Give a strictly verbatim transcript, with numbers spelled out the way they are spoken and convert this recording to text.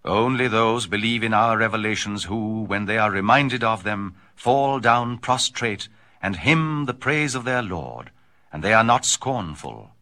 Only those believe in our revelations who, when they are reminded of them, fall down prostrate and hymn the praise of their Lord, and they are not scornful,